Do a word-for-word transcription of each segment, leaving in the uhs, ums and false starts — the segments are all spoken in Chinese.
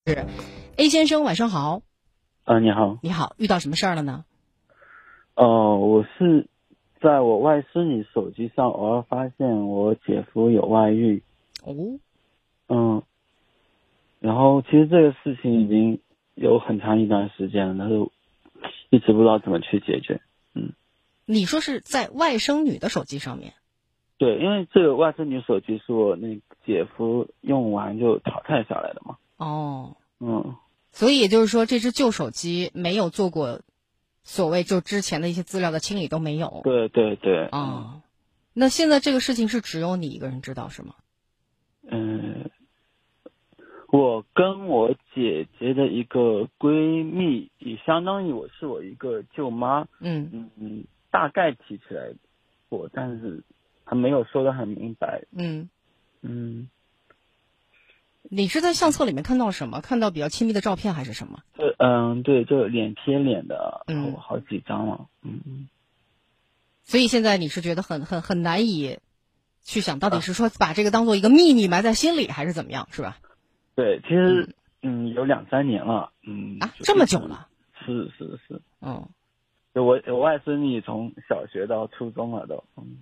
A 先生晚上好。 啊，你好。 你好，遇到什么事儿了呢？ 哦，我是在我外甥女手机上偶尔发现我姐夫有外遇。 哦。 嗯，然后其实这个事情已经有很长一段时间了，但是一直不知道怎么去解决。嗯， 你说是在外甥女的手机上面？ 对，因为这个外甥女手机是我那姐夫用完就淘汰下来的嘛。 哦。 嗯， 所以也就是说，这只旧手机没有做过所谓就之前的一些资料的清理都没有。 对对对。 哦。那现在这个事情是只有你一个人知道是吗？ 嗯，我跟我姐姐的一个闺蜜，也相当于我是我一个舅妈。 嗯嗯嗯，大概提起来过，但是她没有说得很明白。 嗯。 嗯， 你是在相册里面看到什么？看到比较亲密的照片还是什么？ 对，嗯，对，就脸贴脸的， 嗯好好几张了。嗯嗯。 所以现在你是觉得很很很难以去想，到底是说把这个当做一个秘密埋在心里，还是怎么样，是吧？ 对，其实嗯有两三年了。嗯啊，这么久了？ 是是是。 嗯。 就我我外甥女从小学到初中了都。嗯。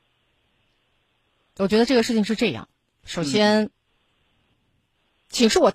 我觉得这个事情是这样，首先，请恕我